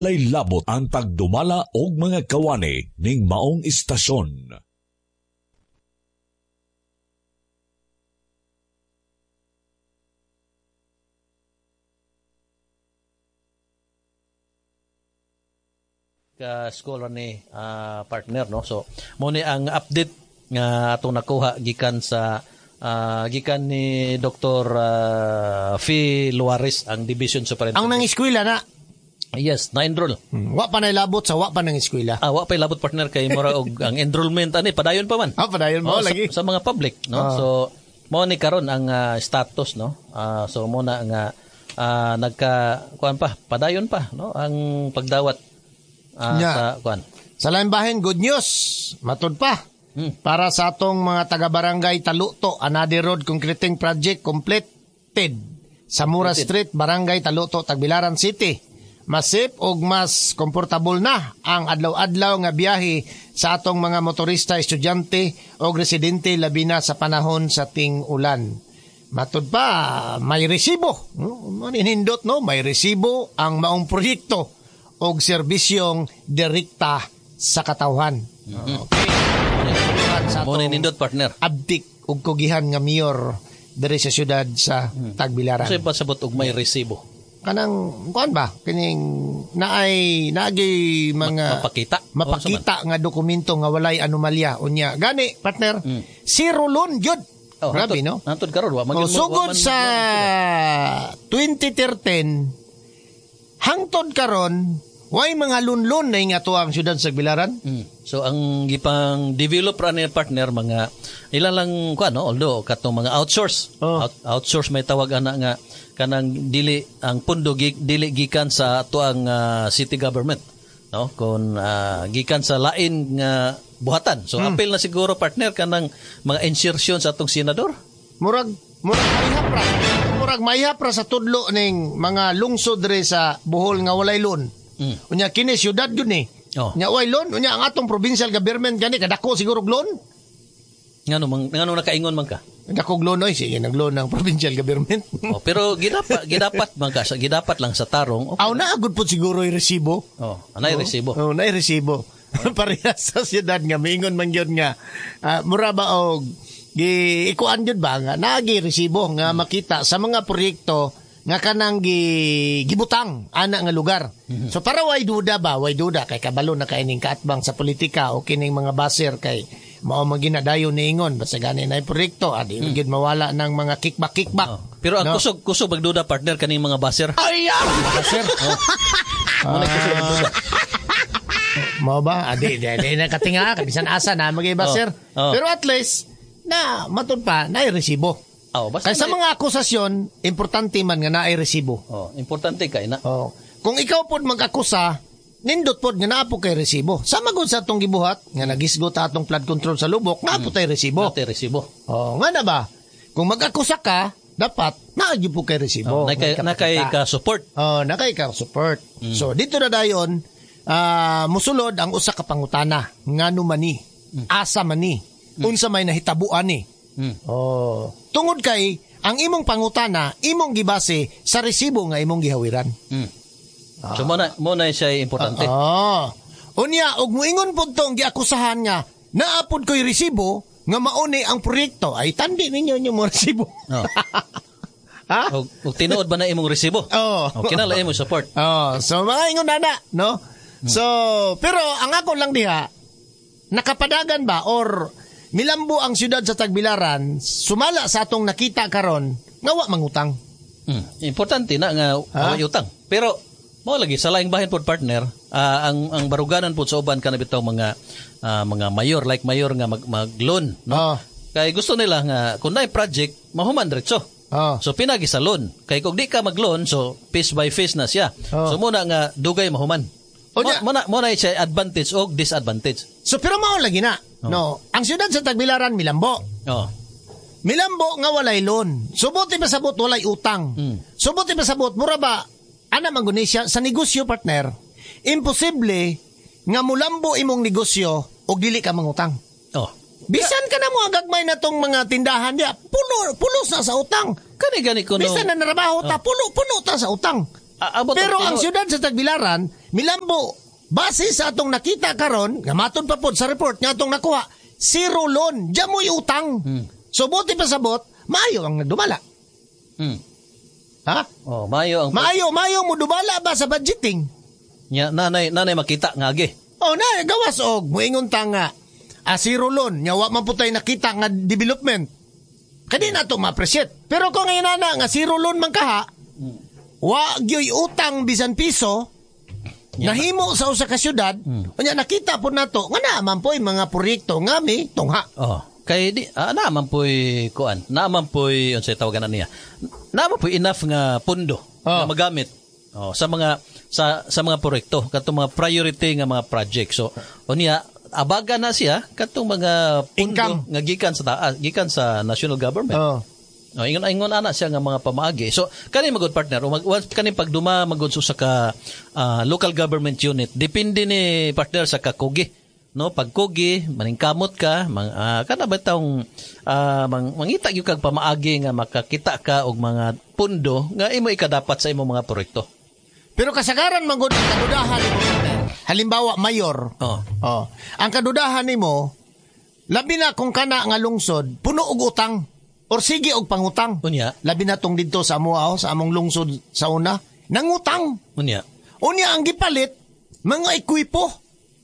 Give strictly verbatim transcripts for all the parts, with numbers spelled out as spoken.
Laylabot ang pagdumala og mga kawani ning maong istasyon. Ka school ni uh, partner no. So mo ni ang update nga atong nakuha gikan sa uh, gikan ni Doctor uh, Fee Luares ang Division Superintendent. Ang nang eskwela na. Yes, na-enroll. Hmm. Wa pa na labot sa wa pa nang eskwela. Ah, wa pa labot partner kay mura og ang enrollment ani padayon pa man. Ah, padayon mo oh, lagi. Sa, sa mga public, no. Ah. So mo ni karon ang uh, status, no. Uh, so mo na nga uh, nagka kuan pa, padayon pa, no, ang pagdawat uh, yeah. sa kuan. Sa lain bahin, good news. Matud pa. Hmm. Para sa atong mga taga-barangay Taluto, Anade Road Concreting Project completed sa Mura Street, Barangay Taluto, Tagbilaran City. Masip og mas komportable na ang adlaw-adlaw nga biyahe sa atong mga motorista, estudyante o residente labi na sa panahon sa ting-ulan. Matud pa, may resibo. No? Maninindot, no? May resibo ang maong proyekto og serbisyong direkta sa katawhan. Mm-hmm. Okay. Sa Maninindot, partner. Abdik og kugihan nga mayor diri sa syudad sa Tagbilaran. Kasi pasabot og may resibo. Kanang kuan ba kining naay naagi mga mapakita mapakita nga dokumento nga walay anomalya unya gani partner mm. zero loan jud oh, grabe no nantud karon wa magin oh, sugod sa twenty thirteen hangtod karon way mga loan-loan na nga tuang syudad sa Tagbilaran. Mm. So ang gipang develop ra ni partner mga ilalang kuan no although katong mga outsource oh. Out, outsource may tawag ana nga kanang dili ang pundo dili gikan sa tuang uh, city government no kun uh, gikan sa lain nga buhatan. So hmm. apil na siguro partner kanang mga insertion sa atong senador. Murag murag mayhap ra. Murag mayhap ra sa tudlo ning mga lungsod diri sa Bohol nga walay loan. Hmm. Unya kini syudad gyud ni. Oh. Nya way loan unya ang atong provincial government gani kadako siguro loan. Ngano man ngano nakaingon man ka? Dakog loan oy sige nagloan ng provincial government. Oh, pero gidapat gidapat man ka gidapat lang sa tarong. Okay. Aw na agud pud siguro yung resibo. Oh, anay oh, resibo. Oh, nay resibo. Parehas sa syudad nga miingon man gyud nga uh, mura ba og gi ikuan gyud ba nga nagi resibo nga makita sa mga proyekto nga kanang gi gibutang ana nga lugar. Mm-hmm. So para way duda ba, way duda kay kabalo na kay ning kaatbang sa politika o kining mga baser kay mao maginadayon ni ingon basta gani na proyekto adi mm. gid mawala ng mga kickback kickback. Oh. Pero ang no? kusog kusog magduda partner kaning mga baser. Ay ya. Baser. Oh. Mo kusog magduda. Mo ba adi di na katinga kabisan asa na magay baser. Oh. Oh. Pero at least na matud pa na resibo. Oh, basta sa mga akusasyon, importante man nga naay resibo. Oh, importante kay na. Oh. Kung ikaw pod mag-akusa, nindot pod nga naa po kay resibo. Sama gud sa atong gibuhat nga nagisgot atong flood control sa lubok, naa po tay resibo. Naa tay resibo. Oh, nga na ba? Kung mag-akusa ka, dapat naa gyud po kay resibo. Oh, nakay nakay ka support. Oh, nakay ka support. Mm. So dito na dayon, uh, musulod ang usa ka pangutana, ngano man ni, mm. asa man ni, mm. unsa may nahitabuan ni. Mm. Oh, tungod kay ang imong pangutana imong gibase sa resibo nga imong gihawiran. Mm. Ah. So mo na mo na siya importante. Ah. Oh. Unya og moingon pud tong giakusahan nga naapod ko'y resibo nga mauni ang proyekto ay tandi ninyo yung mo resibo. Oh. Ha? Og, og tinuod ba na imong resibo? Oh. O kinala imong support. Oh, so mga ingon na no? Hmm. So, pero ang ako lang diha nakapadagan ba or milambo ang syudad sa Tagbilaran sumala sa atong nakita karon nga wa mangutang. Hmm. Importante na nga wa utang. Pero mo lagi sa laing bahin pod partner, uh, ang ang baruganan pod sa uban kana bitaw mga uh, mga mayor like mayor nga mag, mag-loan, no? Oh. Kay gusto nila nga kun naay project mahuman diretso. Oh. So pinagi sa loan. Kay kung di ka mag-loan so piece by piece na siya. Oh. So muna nga dugay mahuman. O mo, mo na mo na siya advantage o disadvantage. So pero mao lagi na. Oh. No, ang syudad sa Tagbilaran milambo. Oh. Milambo nga walay loan. Subuti pa sabot walay utang. Mm. Subuti pa sabot mura ba ana manguni siya sa negosyo partner. Imposible nga mulambo imong negosyo og dili ka mangutang. Oh. Bisan ka na mo agagmay na tong mga tindahan dia, pulo pulos na sa utang. Kani gani kuno. Bisan na narabaho ta, oh. pulo puno ta sa utang. A- Pero ang syudad sa Tagbilaran, Milambo, base sa atong nakita karon, nga maton pa pod sa report nga atong nakuha, zero loan, diyan mo'y utang. Hmm. So buti pa sabot, maayo ang nagdumala. Hmm. Ha? Oh, maayo ang Maayo, maayo mo dumala ba sa budgeting? Nya nanay nanay makita nga agi. Oh, na gawas og moingon ta nga ah, zero loan, nya wa man putay nakita nga development. Kadi na to ma-appreciate. Pero kung ngayon na nga zero loan man kaha, wa gyoy utang bisan piso, yeah, nahimo sa usa ka syudad, hmm. Unya nakita po nato nga naman po'y mga proyekto nga mi tungha. Oh, kay di ah, naman po'y kuan, naman po'y unsay tawagan niya. Naman po'y enough nga pundo oh. nga magamit oh, sa mga sa sa mga proyekto, katong mga priority nga mga project. So, unya abaga na siya katong mga pundo income nga gikan sa taas, gikan sa national government. Oh. No, ingon ingon ana siya nga mga pamaagi. So kani magud partner, mag, once kani pagduma magud sa ka uh, local government unit, depende ni partner sa kakugi. No, pag kugi maningkamot ka, mang, uh, kana ba tawong uh, mang, mangita gyud kag pamaagi nga makakita ka og mga pundo nga imo ikadapat sa imong mga proyekto. Pero kasagaran magud ang kadudahan nimo. Halimbawa mayor. Oh. Oh. Ang kadudahan nimo labi na kung kana nga lungsod puno og utang. Or sige og pangutang. Unya. Labi na tong dito sa amo sa among lungsod sa una, nangutang. Unya. Unya ang gipalit mga ekwipo.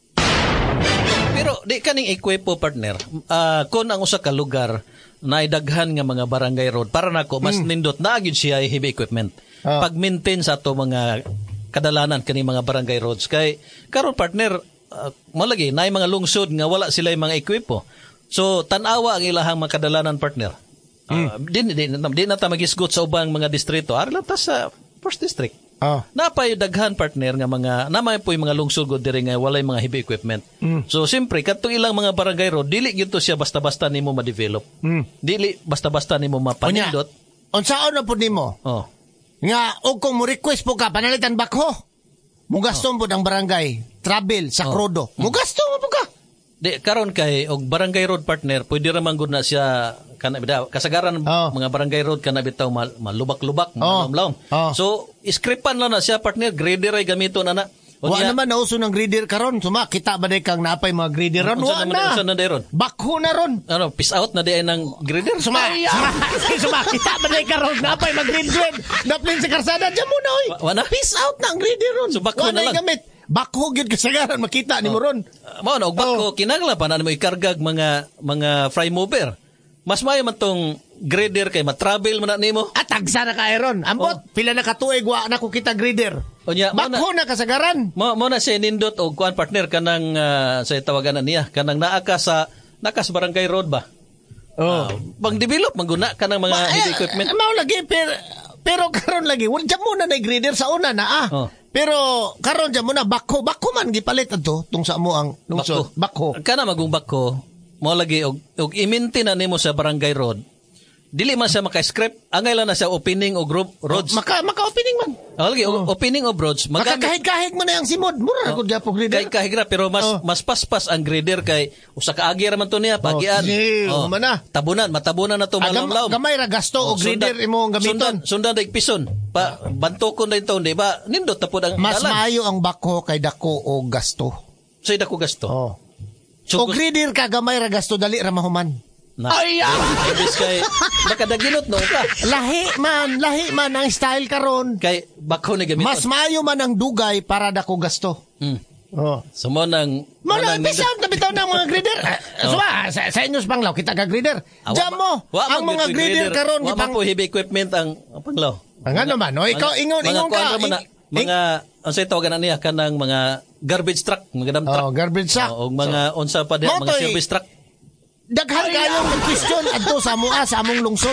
Pero di kaning ekwipo partner, uh, kun ang usa ka lugar na daghan nga mga barangay road para nako mas hmm. nindot na gyud siya heavy equipment. Oh. Pag-maintain sa ato mga kadalanan kani mga barangay roads kay karon partner uh, malagi naay mga lungsod nga wala sila mga ekwipo. So tan-awa ang ilahang mga kadalanan partner. Uh, mm. Di, di, di, di na ta magisgot sa ubang mga distrito. Ari lang ta sa first district. Oh. Napay daghan partner nga mga namay po yung mga lungsod go diri nga walay mga heavy equipment. Mm. So siyempre kadto ilang mga barangay road dili gyud to siya basta-basta nimo ma-develop. Mm. Dili basta-basta nimo mapanindot. Unsaon na pud nimo? Oh. Nga og kung mo request po ka panalitan bakho. Mugaston oh. pud ang barangay travel sa Krodo. Oh. Mugasto mo po ka. Di karon kay og barangay road partner pwede ra man gud na siya kana bitaw kasagaran oh. mga barangay road kana bitaw mal, malubak-lubak malumlaom. Oh. Oh. So iskripan lang na siya partner grader ay gamiton ana. Wa naman nauso ng grader karon suma kita ba day kang napay mga grader ron wa na. Unsa na ron? Bakho na ron. Ano peace out na day nang grader suma. Suma, suma kita ba day karon napay mag grader. Daplin sa karsada diyan mo na oy. Wa na peace out na ang grader ron. So bakho na lang. Gamit. Bakho gyud kasagaran makita ni mo ron. Uh, mao na og bakho oh. kinahanglan pa na mo ikargag mga mga fry mover. Mas maayo man tong grader kay ma-travel man na nimo. At tagsa na ka ron. Ambot oh. pila na katuig wa na ko kita grader. Onya, bakho na, na kasagaran. Mo mo na siya nindot og kuan partner kanang uh, sa tawagan niya kanang naa ka sa nakas barangay road ba. Oh. Uh, pang develop maguna kanang mga Ma, heavy equipment. Eh, mao lagi pero pero karon lagi wala mo na na grader sa una na ah. Oh. Pero karon dyan mo na bakho, bakho man gipalit ato tung sa mo ang lungsod. Bakho. Kana magong bakho, mo lagi og og i-maintain na nimo sa barangay road. Dili man siya maka-script, angay lang na siya opening og roads. Oh, maka maka-opening man. Oh, lagi oh. opening of roads. Makakahig-kahig man na ang simod. Mura oh. gud gyapon grader. Kahig-kahig ra pero mas oh. mas paspas ang grader kay usa ka agi ra man to niya pagian. Oh, oh. Man tabunan, matabunan na to malamlaw. Gamay ra gasto og grader imong gamiton. Sundan sundan pison. Pa bantukon na ito, di ba? Nindot tapod ang mas dalan. Maayo ang bakho kay dako og gasto. So dako gasto. Oh. So, og grader ka gamay ra gasto dali ra mahuman. Na, ay, ay, ibis kay, nakadaginot no ka. Lahi man, lahi man ang style karon. Kay, bako na gamiton. Mas maayo man ang dugay para dako gasto. Hmm. Oh. So, mo nang... Mo nang pisaw na bitaw ng mga grader. So, oh. sa, sa inyos panglaw, kita ka grader. Ah, Diyan mo, wa, ang mga grader karon. Wa man po heavy equipment ang, ang panglaw. Ang ano man, no? Ikaw, ingon, ingon ka. Mga, mga ang sa tawagan na niya, kanang mga garbage truck, mga dump truck. Oh, garbage truck. O mga so, unsa pa diya, mga service truck. Daghan kayong mag-question adto sa mua sa among lungsod.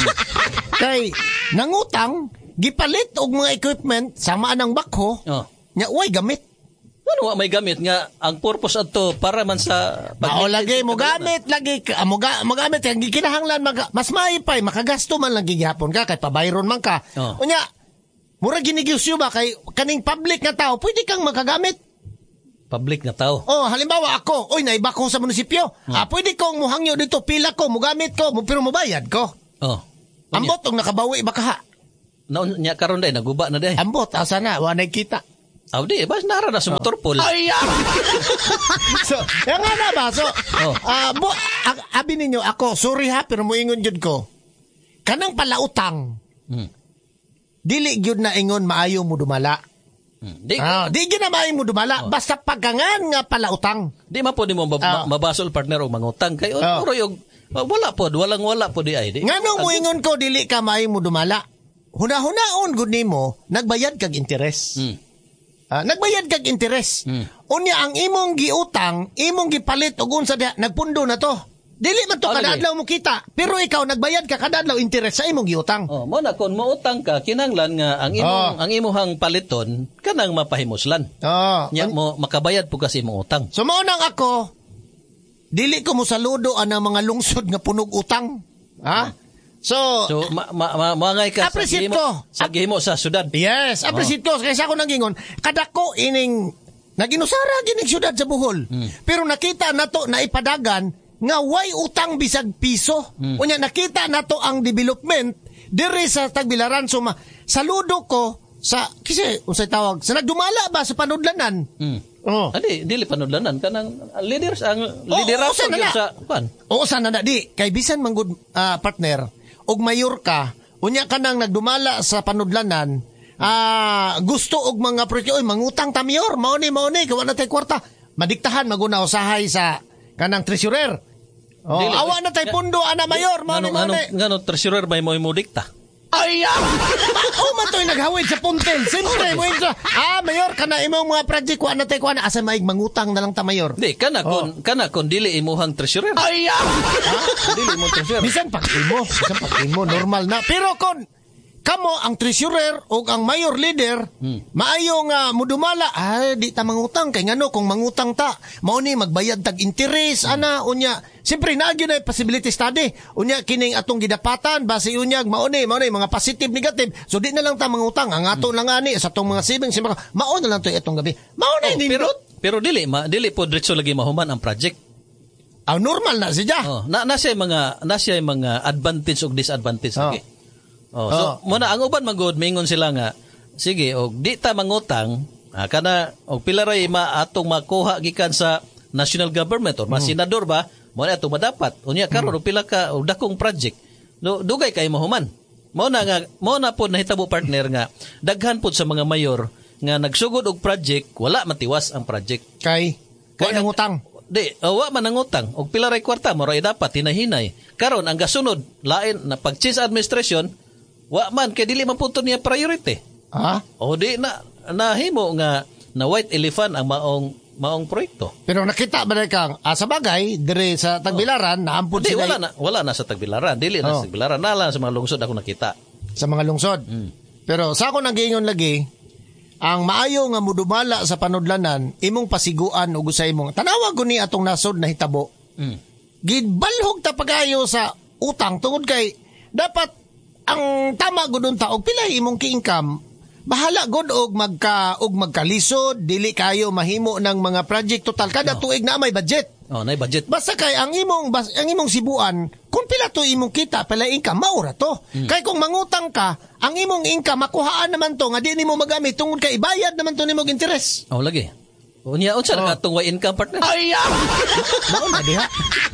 Kay nangutang gipalit og mga equipment sama nang bakho. Oh. Nya way gamit. Ano wa may gamit nga ang purpose adto para man sa pag lagi mo gamit lagi mo mo gamit ang gikinahanglan mag, mas maipay makagasto man lang gihapon ka kay pabayron man ka. Oh. Unya mura ginigusyo ba kay kaning public nga tao pwede kang makagamit. Public na tao. Oh, halimbawa ako, oy naibako sa munisipyo. Hmm. Ah, pwede kong muhangyo dito, pila ko, mugamit ko, pero mubayad ko. Oh. Ambot og nakabawi baka ha. Naon nya karon day naguba na day. Ambot asa na, wa na kita. Aw di ba nara na sa motor pool. Ay, ah! So, yan nga na ba? So, Oh. ah, mo, a- abi ninyo ako, sorry ha, pero moingon jud ko. Kanang palautang, Hmm. dili gyud na ingon maayo mo dumala. Hmm. Di, Ah, di gyud na maayo mo dumala, basta pagkangan nga palautang. di man po di mo mab- Ah. mabasol partner o mangutang kay Ah. oro yung wala po, walang wala po di ay. Di. Nganong moingon ko dili ka maayo mo dumala? Huna-hunaon gud nimo, nagbayad kag interes. Hmm. Ah, nagbayad kag interes. Hmm. Unya ang imong giutang, imong gipalit og unsa diha, nagpundo na to. Dili man to Oh, kada lagi. adlaw mo kita, pero ikaw nagbayad ka kada adlaw interes sa imong giutang. Oh, mo na kun moutang ka kinanglan nga ang imong Oh. ang imuhang paliton kanang mapahimuslan. Oh. Nya mo makabayad po kasi imong utang. So mao nang ako, dili ko mo saludo anang mga lungsod nga punog utang. Ha? So, So ma, ma, ma, mangay ka sa Appreciate gihimo, ko. sa gihimo sa syudad. yes, appreciate ko. Kaysa ako nangingon, kada ko ining, naginusara gining syudad sa Bohol. Pero nakita na to na ipadagan, nga way utang bisag piso. Unya, nakita na to ang development, diri sa Tagbilaran. So, ma, saludo ko sa, kasi, unsay tawag, sa nagdumala ba sa panudlanan? Hmm. Oh. Adi dili panudlanan kanang ang leaders ang Oo, liderazgo sana gyud na. sa kuan. Oo, sana na di. Kay bisan manggod ah, partner, og mayor ka, unya ka nang nagdumala sa panudlanan, ah, gusto og mga proyekto, oy, mangutang ta mayor, mao ni, mao ni, kawa na tay kwarta. Madiktahan, maguna usahay sa kanang treasurer. Oh, Dili, awa na tay pundo, ana mayor, mao ni, Ngano mao ngano ni. ngano treasurer may mo imudikta. Ay, ah! Mao man to'y naghawid sa puntel. Siyempre, mo yun sa, ah, mayor, kana imong mga project, kuha na tay, kuha na, asa maig mangutang na lang ta mayor. Di kana Oh. kun kana kun dili imuhang treasurer. Ay, ah! Dili mo treasurer. Bisan pag-imo, bisan pag-imo, normal na. Pero kon, kamo ang treasurer o ang mayor leader, maayo nga mudumala, ay, di ta mangutang. Kay ngano, kung mangutang ta, mao ni magbayad tag interest, ana, unya. Siyempre, naagyo na yung possibility study. Unya, kining atong gidapatan, base unyag, mao ni, mao ni, mga positive, negative. So, di na lang ta mangutang. Ang ato lang ani, sa atong mga savings, siyempre, mao na lang to itong gabi. Mao na Oh, yung pero nindot. pero dili ma dili po diretso lagi mahuman ang project. Ah, normal na siya. Oh, na nasa mga nasa mga advantage ug disadvantage Oh. lagi. Oh, so Oh. muna ang uban magod mingon sila nga sige og di ta mangutang ah, kana og pila ray ma atong makuha gikan sa national government or mga senador ba mo na atong madapat unya karon og pila ka og dakong project do dugay kay mahuman. Mo na nga mo na pod nahitabo partner nga daghan pod sa mga mayor nga nagsugod og project wala matiwas ang project. Kay, kay Kaya- ang utang. Di, uh, wa man ang utang. Og pila ray kwarta mo ray dapat hinahinay. Karon ang gasunod lain na pag change administration wa man kay dili man punto niya priority. Ha? O di na nahimo nga na white elephant ang maong maong proyekto. Pero nakita ba na kang, ah, sa bagay, dire sa Tagbilaran, naampun Di sila wala na wala na sa Tagbilaran, dili na Oh. sa Tagbilaran, na lang sa mga lungsod ako nakita. sa mga lungsod. Pero sa ako nag-iingon lagi, ang maayo nga mudumala sa panudlanan, imong pasiguan ug usay imong tanawag ko ni atong nasod na hitabo. Mm. Gidbalhog ta pagayo sa utang tungod kay dapat ang tama gudon ta og pilay imong ki-income. Bahala gud og magka og magkalisod, dili kayo mahimo ng mga project total kada tuig na may budget. Oh, nay budget. Basta kay ang imong bas, ang imong sibuan, kung pila to imong kita, pala income, maura to. Kay kung mangutang ka, ang imong income, makuhaan naman to, nga di nimo magamit, tungod kay ibayad naman to nimong interest. Oh, lagi. Unya unsa Oh. na katong way income partner? Ay, ah! Maon na diha.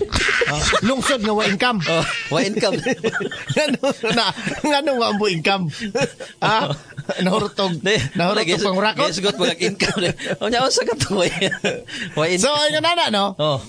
Ah, lungsod nga wa income. Oh, way income. Ngano na, ngano nga ang bu income? Ah, nahurutog, Di, nahurutog pang rakot. Yes, good mga income. Unya unsa katong way way So, income. ayun na na, no? Oh.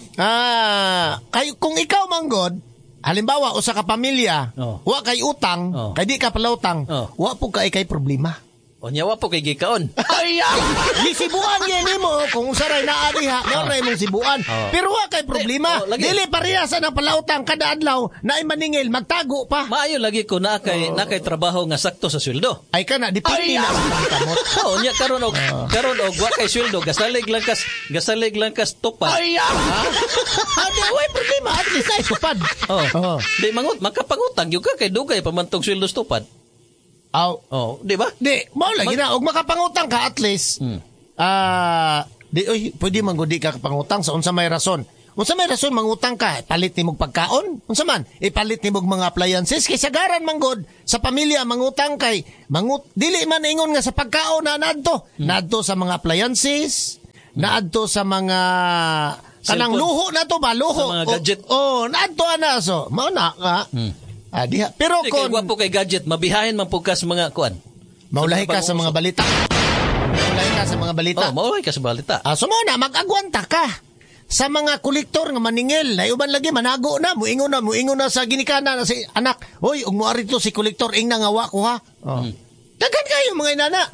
Ah, kay, kung ikaw manggod, halimbawa, usa ka pamilya, Oh. wa kay utang, Oh. kay di ka pala utang, Oh. wa po kay kay problema. Unya wa po kay gikaon. Ay, ah! Gisibuan yan nimo kung usaray na adiha, maray mong sibuan. Oh. Pero wa kay problema. Oh, lagi. Dili parehas ang palautang kada adlaw na maningil, magtago pa. Maayo lagi ko na kay na kay trabaho nga sakto sa sweldo. Ay ka na, dipindi na sa pangkamot. Oh, nya karon og karon og wa kay sweldo, gasalig lang kas gasalig lang kas tupad. Ay, ah! Adi, way problema. At least ay tupad. Oh. Oh. Di mangut makapangutang gyud ka kay dugay pamantong sweldo sa tupad. Aw. Oh, di ba? Di, mao lagi na. Og makapangutang ka at least, Hmm. ah, di, oy, pwede man gudi ka kapangutang sa unsa may rason. Unsa may rason mangutang ka? Palit ni mong pagkaon? Unsa man? Ipalit ni mong mga appliances? Kay sagaran manggod sa pamilya mangutang kay mangut dili man ingon nga sa pagkaon na naadto. Hmm. Naadto sa mga appliances, hmm. naadto sa mga kanang luho na to ba? Luho. Sa mga gadget. Oh, oh naadto ana so. Mao na nga. Hmm. Ah, diha. Pero kung... Kay gwapo kay gadget, mabihahin man po ka sa mga kuan. Maulahi ka sa mga balita. Maulahi ka sa mga balita. Oh, maulahi ka sa balita. Ah, so mo na, mag-agwanta ka. Sa mga kolektor nga maningil, na uban lagi, manago na, muingon na, muingon na sa ginikana na si anak. Hoy, ug muari to si kolektor, ing nangawa ko ha. Oh. Hmm. Dagan kayo mga inana.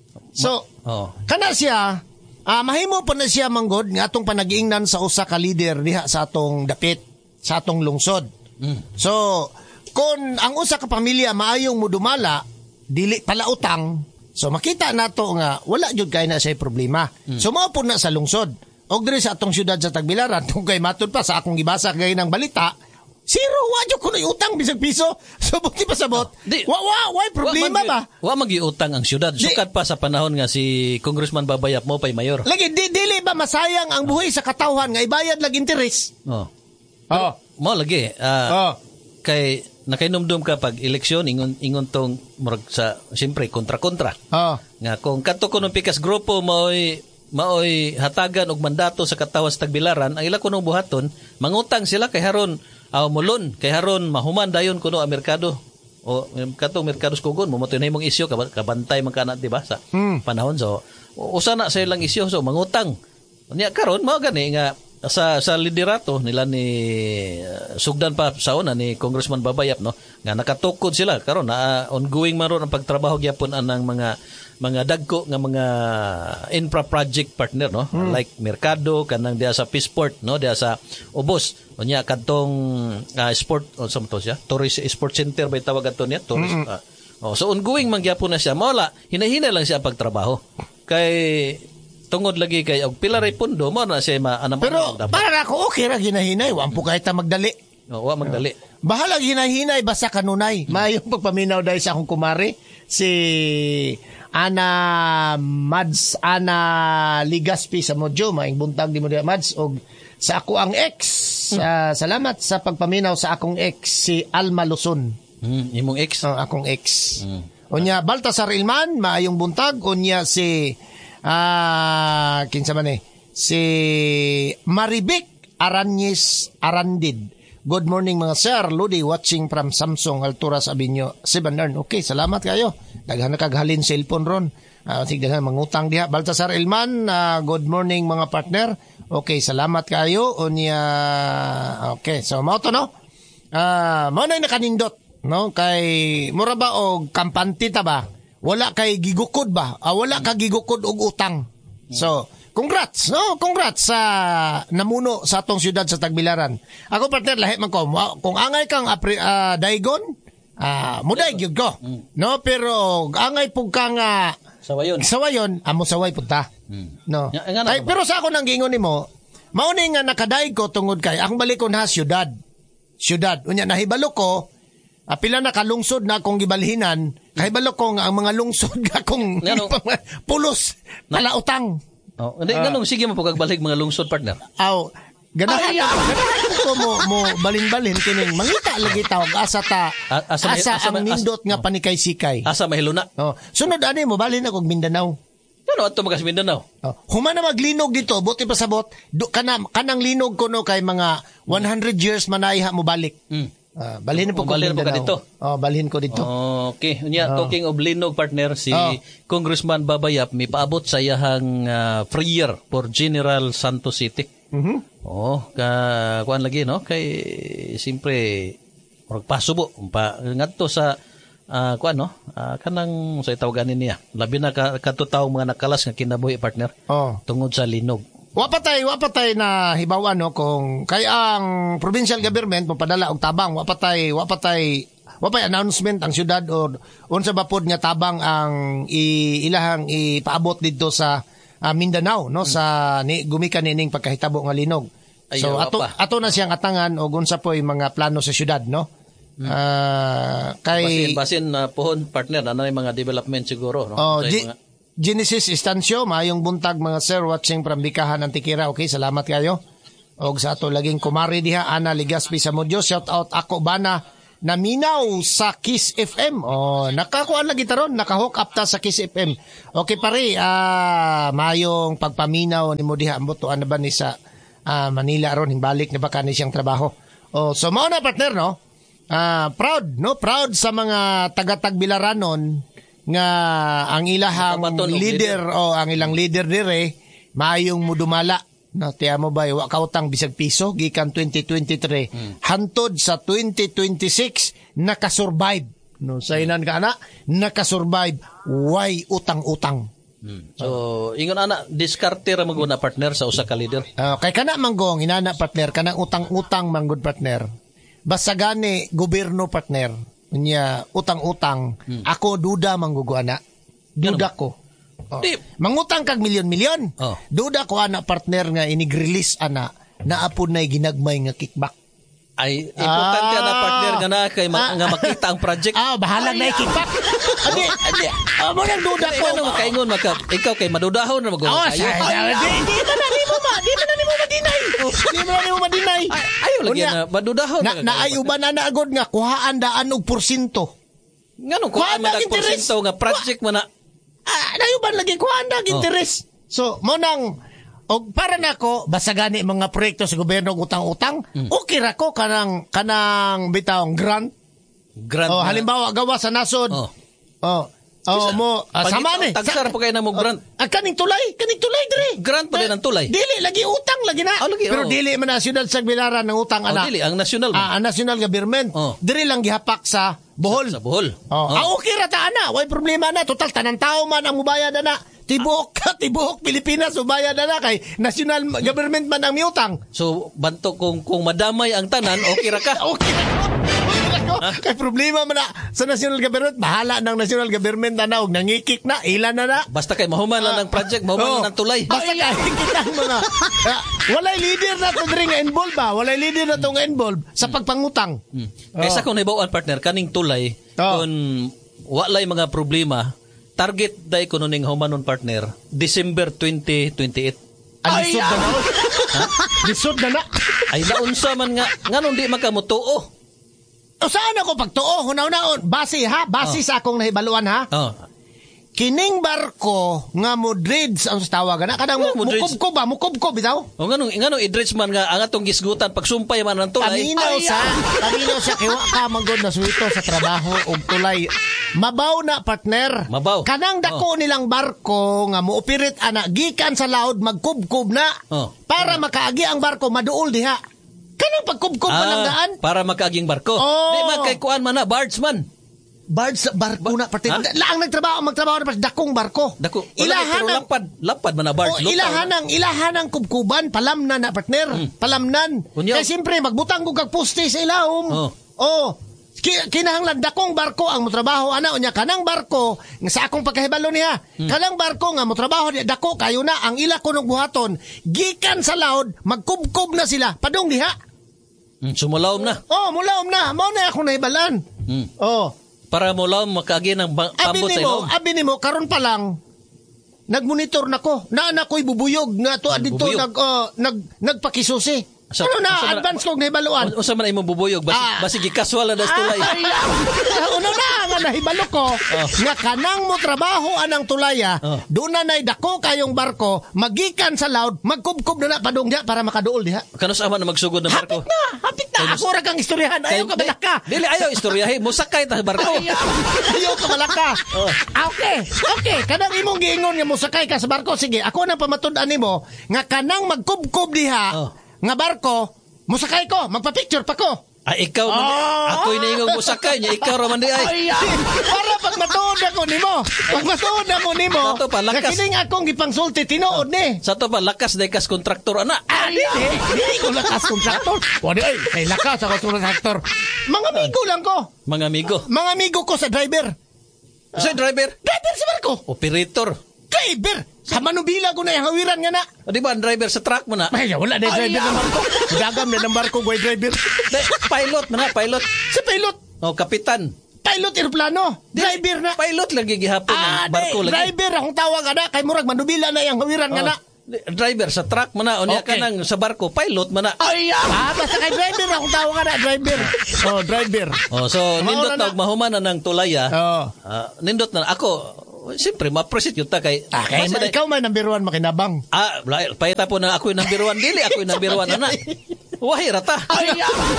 So, Ma- oh. kana siya, ah, mahimo pa na siya manggod, nga atong panag-iingnan sa usa ka leader diha sa atong dapit, sa atong lungsod. Hmm. So, kung ang usa ka pamilya maayong mudumala, dili pala utang, so makita nato nga, wala jud kay na siya problema. Hmm. So, mao po na sa lungsod. Og diri sa atong syudad sa Tagbilaran, tungkol kay matod pa sa akong gibasa kay ng balita, zero, wadyo ko na utang bisag piso. So, buti pa sabot. Di, wa, wa, why problema wa, ba? Wa magi-utang ang syudad. Sukat pa sa panahon nga si Congressman Babayap mo pay mayor. Lagi, di, dili ba masayang ang buhay sa katawhan nga ibayad lag interes? Oh. Oh. Mo lagi. Uh, oh. Kay nakainomdom ka pag eleksyon, ingon, ingon tong murag sa, siyempre, kontra-kontra. Oh. Nga, kung kato ko ng pikas grupo, mao'y maoy hatagan og mandato sa katawhan sa Tagbilaran, ang ila kuno buhaton mangutang sila kay haron aw mulon kay haron mahuman dayon kuno ang merkado o katong merkados kugon mo motoy na imong isyu kabantay man kana di ba sa hmm. panahon so usa na sa ilang isyu so mangutang unya karon mao gani nga sa sa liderato nila ni uh, sugdan pa sa una ni Congressman Babayap no nga nakatukod sila karon na uh, ongoing man ron ang pagtrabaho gyapon anang mga mga dagko nga mga infra project partner no hmm. like merkado kanang diya sa Peaceport no diya sa Ubos unya kadtong uh, sport o sa to siya tourist sport center bay tawag ato niya tourist hmm. uh, oh, so ongoing man gyapon na siya mawala hinahina lang siya ang pagtrabaho kay tungod lagi kay og pila ray pundo mo na siya maanam pero para ako okay ra ginahinay wa po kahit magdali oh, wa magdali bahala ginahinay basta kanunay hmm. Mayong pagpaminaw dahil sa akong kumari si Ana Mads Ana Ligaspi sa Modjo maing buntag di mo diha Mads og sa ako ang ex hmm. uh, salamat sa pagpaminaw sa akong ex si Alma Luzon hmm, imong ex uh, akong ex hmm. Unya Baltasar Ilman maayong buntag unya si ah uh, kinsa man eh si Maribik Aranyes Arandid. Good morning mga sir, Ludi watching from Samsung Alturas Avenue seven Ern. Okay, salamat kayo. Daghan na kaghalin cellphone ron. Uh, Tigdahan mangutang diha. Baltasar Ilman, uh, good morning mga partner. Okay, salamat kayo. Unya, okay, so mao to no. Ah, uh, mao na nakanindot no kay mura ba og kampante ta ba? Wala kay gigukod ba? Uh, wala ka gigukod og utang. So, congrats, no? Congrats sa namuno sa atong syudad sa Tagbilaran. Ako partner lahi man ko, kung angay kang apri, uh, daigon, ah, uh, muday gyud ko. No, pero angay pug ka nga sawayon. Sawayon, amo saway pud ta. No. Ay, pero sa ako nang giingon nimo, mao ni nga nakadaig ko tungod kay akong balikon ha syudad. Syudad. Unya nahibalo ko, apila na kalungsod na akong gibalhinan, kahibalo ko nga ang mga lungsod nga akong pulos pala utang. Oh, hindi uh, ganun sige mo pagbalig mga lungsod partner. Aw, ganahan ko mo mo balin-balin kining mangita lagi tawag asa ta asa, asa, asa ang nindot nga panikay-sikay. Asa mahiluna. Oh, sunod ani mo balin ako Mindanao. Ano ato magas Mindanao? Oh, humana maglinog dito, buti pa sabot, do, kana kanang linog kuno kay mga one hundred years manaiha mo balik. Mm. Uh, balhin po ko Mindanao. Dito. Oh, balhin ko dito. Okay. Unya, oh. Talking of linog partner, si oh. Congressman Babayap may paabot sa iyahang uh, free year for General Santos City. Mm-hmm. Oh, ka kuan lagi no kay simpre magpasubo pa ngadto sa uh, kuan no uh, kanang sa tawagan niya. Labi na ka, katutaw mga nakalas nga kinabuhi partner. Oh. Tungod sa linog. Wa patay, wa patay na hibawan no kung kay ang provincial government mapadala og tabang, wa patay, wa patay, wa pay announcement ang syudad or unsa ba pod nga tabang ang i, ilahang ipaabot didto sa uh, Mindanao no hmm. sa ni, gumikan nining pagkahitabo nga linog. So Ayaw, ato pa. ato na siyang atangan og unsa poy mga plano sa syudad no. Hmm. Uh, kay basin basin uh, pohon partner ano mga development siguro no. Oh, G- mga Genesis Estancio, mayong buntag mga sir watching from Bikahan Antikira. Okay, salamat kayo. Og sa ato laging kumari diha Ana Ligaspi sa Modyo, shout out ako bana naminaw sa Kiss F M. Oh, nakakuan lagi taron, naka-hook up ta sa Kiss F M. Okay pare, ah mayong pagpaminaw nimo diha ambot to ana ba ni sa ah, Manila ron himbalik na baka ni siyang trabaho. Oh, so mao na partner no. Ah, proud no, proud sa mga taga-Tagbilaranon nga ang ilahang Kabaton, leader o ang ilang leader dire maayong mudumala. No, tiya mo ba, wa kautang bisag piso, gikan twenty twenty-three, hmm. hantod sa twenty twenty-six, nakasurvive. No, sa inan ka na, nakasurvive, way utang-utang. Hmm. So, ingon ana, diskarte ra maguna partner sa usa ka leader. Uh, kay kana manggong, inana partner, kanang utang-utang manggod partner. Basta gani, gobyerno partner, niya utang-utang, hmm. ako duda manggugo ana. Duda ko. Oh. Di, mangutang kag milyon-milyon. Oh. Duda ko ana partner nga inig-release ana na apod na ginagmay nga kickback. Ay, importante ah, na partner nga na kay ma- ah, nga makita ang project. Ah, bahala na i-kickback. Adi, adi. Ah, mo nang duda ko. Ano makaingon maka ikaw kay madudahon na mag-uwan oh, tayo. Di, di man na nimo ma, di man na nimo madinay. Di man na nimo madinay. Ay, ayo lagi na madudahon. Na, na ay uban na naagod nga kuhaan daan og porsyento. Ngano kuhaan man og porsyento nga project man na ah, nayuban lagi ko andag interest. Oh. So, mo nang og para nako basta gani mga proyekto sa gobyerno utang-utang, mm. okay ra ko kanang kanang bitawng grant. Grant. Oh, halimbawa gawa sa nasod. Oh. Oh. Oh, mo uh, sama ni. Tagsar pa kay na mo grant. Oh, ah, kaning tulay, kaning tulay dire. Grant pa din ang tulay. Dili lagi utang lagi na. Oh, lagi, pero oh. dili man na syudad sa Bilaran ng utang oh, ana. Dili ang national. Ah, ang national government. Oh. Dire lang gihapak sa Bohol. Sa, sa Bohol. Oh. Oh. Ah, okay ra ta ana, way problema na. Total tanang tao man ang mubayad ana. Tibuok ka, tibuok Pilipinas mubayad na kay national government man ang miutang. So banto kung kung madamay ang tanan, okay ra ka. Okay ra ko. Kay problema man na sa national government, bahala ng national government na og nangikik na, ilan na na. Basta kay mahuman lang uh, ng project, mahuman oh, lang ng tulay. Basta kay kitang mga uh, walay leader na to diri nga involved ba? Walay leader na to nga involved sa pagpangutang. Hmm. Oh. Kaysa kung naibawan partner kaning tulay, oh. kung walay mga problema, target day kuno ning humanon partner, December twenty twenty-eight. Ay, lisod na na. Lisod na na. Ay naunsa man nga nganon di makamutuo. O saan ako pagtuo? Hunaw-naon. Base ha? Base oh. sa akong nahibaluan ha? Oh. Kining barko nga modrids ang tawag na kadang yeah, mukubkob ba? Mukubkob bitaw? O nganong nganong idrids man nga ang atong gisgutan pagsumpay man ang tulay. Paminaw sa, paminaw sa kiwa ka manggod na suwito sa trabaho og tulay. Mabaw na partner. Mabaw. Kanang dako oh. nilang barko nga mooperate ana gikan sa laod magkubkob na oh. para oh. makaagi ang barko maduol diha. Kanang pagkubkob ah, pa lang daan? Para makaaging barko. Oh. Di man kay kuan man na, barge man. Barge sa barko ba- na, pati. Ha? Laang nagtrabaho, magtrabaho na pa dakong barko. Dako. Ilahan ng... Lapad, lapad man na barge. Oh, ilahan ng, ilahan ng kubkuban, palamnan na partner. Hmm. Palamnan. Kaya siyempre, magbutang ko kag puste sa ilahom. Oh. Oh. Kinahanglan dakong barko ang motrabaho ana unya kanang barko nga sa akong pagkahibalo niya hmm. kanang barko nga motrabaho niya dako kayo na ang ila kunog buhaton gikan sa laod magkubkob na sila padung diha hmm, sumulawom na oh mulawom na mao na akong nahibalan hmm. oh para mulawom makaagi ng ba- pambot sa ilawom abi nimo karon pa lang nagmonitor nako na na ko'y bubuyog nga to dito nag uh, nag nagpakisusi. So, ano na, so, advance kong nahibaluan. Usa man imong bubuyog, basi, ah. basi gikaswal na das tulay. Ah, ano na, nga nahibalo ko, oh. nga kanang mo trabaho anang tulaya, oh. doon na naidako kayong barko, magikan sa laod, magkubkob na na padung diha para makaduol diha. Kanos ama na magsugod ng barko? Hapit na, hapit na. Ako ra kang istoryahan, ayaw ka balaka. Dili, ayaw istoryahin, musakay ta barko. Ayaw ka balaka. Oh. Okay, okay, kanang imong giingon nga musakay ka sa barko, sige, ako na pamatud-an nimo, nga kanang magkubkob diha, oh. nga barko, musakay ko, magpa-picture pa ko. Ay, ikaw man, oh! Ako iniingong musakay niya, ikaw raman di ay. ay. Para pag matuod ako nimo, pag matuod ako nimo, sa to pa, lakas. Nakining akong gipangsulti, tinuod ni. Sa to pa, lakas na ikas kontraktor, ana. Ah, di, di ko lakas kontraktor. Wadi ay, ay lakas ako kontraktor. Mga amigo lang ko. Mga amigo? Mga amigo ko sa driver. Uh, sa driver? Driver sa barko. Operator. Driver. Sa manubila ko na yung hawiran nga na. O di ba, ang driver sa truck mo na? Ay, wala na driver ng barko. Gagam na ng barko, boy driver. De, pilot mo na, pilot. Sa pilot. O, kapitan. Pilot aeroplano. Driver na. Pilot lagi gihapon ah, ng barko de, lagi. Driver akong tawag na. Kay murag manubila na yung hawiran oh. nga na. driver sa truck mana unya Okay. ka nang sa barko pilot mana. Ay, ah, basta kay driver akong tawag ka na, driver. Oh, driver. Oh, so nindot Mauna na na. og mahuman na ng tulaya. Oh. Ah, nindot na ako. Siyempre, ma-appreciate yun ta kay... Ah, kay Basta ma, na- ikaw may number one makinabang. Ah, la- pahita po na ako yung number one. Dili, ako yung number one, ana. Wahi rata. Ay,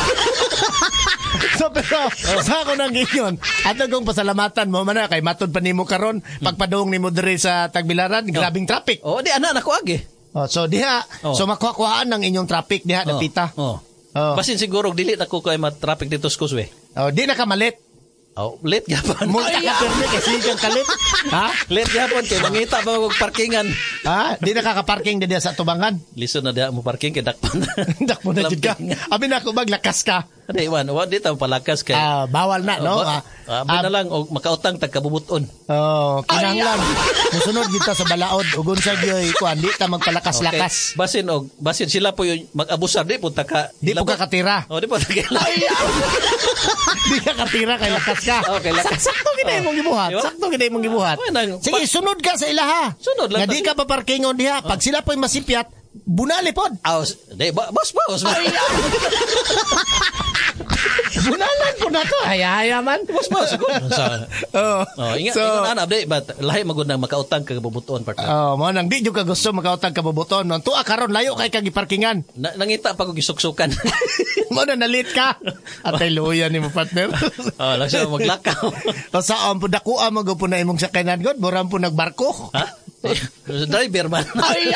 so pero sa ako nang gingon, ato kong pasalamatan mo man na kay matod pa nimo karon pagpadung nimo diri sa Tagbilaran, grabing traffic. Oh, di, ana, ako agi. Oh, so diha, Oh. so makuha-kuhaan ng inyong traffic diha Oh, napita. Oh. Oh. Basin siguro, dili na ko kay ma-traffic dito sa Kuswe. Oh, di na ka malit. Oh, late gapon. Multa ka permi kasi kang kalit. Ha? Late gapon kay mangita pa mag parkingan. Ha? Di na ka-parking diha sa tubangan. Listen na dia mo parking kay dakpan. Dak mo na jud ka. Lamping. Abi na ko maglakas ka. Adi man, wa di ta palakas kay. Ah, bawal na no. Ah, Ah, ah, na lang og makautang tag kabubuton. Oh, kinahanglan. Musunod kita sa balaod ug unsa gyoy kuan di ta magpalakas-lakas. Basin og basin sila po yung mag-abusar di punta ka. Di po ka katira. Oh, di po ta kay. Di ka katira kay lakas ka. Okay, lakas. Sak- Sakto gid imong gibuhat. Diba? Sakto gid imong gibuhat. Ay, nang- Sige, sunod ka sa ilaha. Sunod lang Nga di ta- ka pa parkingon diha. Pag sila po'y masipyat, bunali pod. Aw, di ba boss boss. Bunalan po na to. Haya-haya man. Boss boss. Sa Oh. Oh, ingat, So, ingat ana update but lahi magud nang makautang ka kabubuton partner. oh, mo nang di jud ka gusto makautang ka bubuton. Nang tuwa karon layo kay kag giparkingan. Na, nangita pa ko gisuksukan. Mo na nalit ka. Atay luya ni mo partner. Oh, lang siya maglakaw. O saan po dakuha mo po na imong sakyanan god, buram po nagbarko. Ha? Driver man.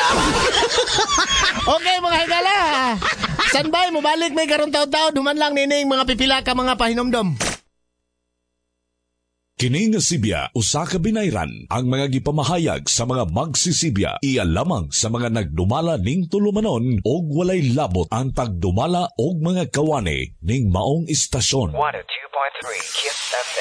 Okay mga higala. Standby mo balik may karon taon-taon human lang nining mga pipila ka mga pahinomdom. Kini nga Sibya usa ka binayran ang mga gipamahayag sa mga magsisibya iya lamang sa mga nagdumala ning tulumanon og walay labot ang tagdumala og mga kawani ning maong istasyon. one oh two point three Kiss F M.